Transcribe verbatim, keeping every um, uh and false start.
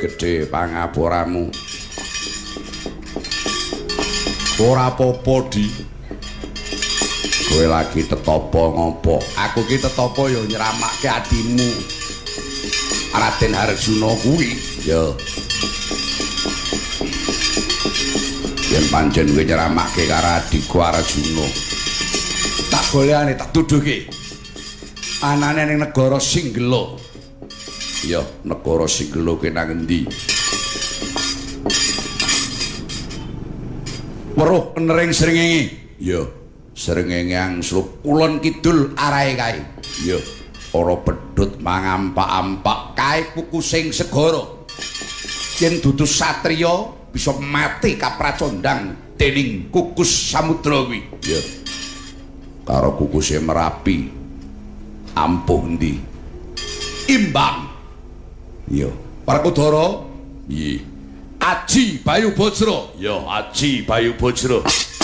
gedhe pangaporamu. Ora apa-apa, Di. Kowe lagi tetapa ngopo? Aku ki tetapa ya nyramake adimu. Raden Harjuna kuwi, ya. Yen pancen kowe nyramake karo adikku Arjuna. Tak golekane tak tuduhke. Anane ning negara Singgela. Ya, negara Singgela kuwi nang endi? Weruh Nering Srengenge. Ya, Srengenge angslup kulon kidul arahe kae. Ya, ora pedhut mangampak-ampak kae pukusing segara. Yen dudu satriya bisa mati kapracondang dening kukus samudra kuwi. Ya. Karo kukuse Merapi. Ampuh ndi? Imbang. Ya, Werkudara. Piye? Aji Bayu Bajra. Ya, Aji Bayu Bajra.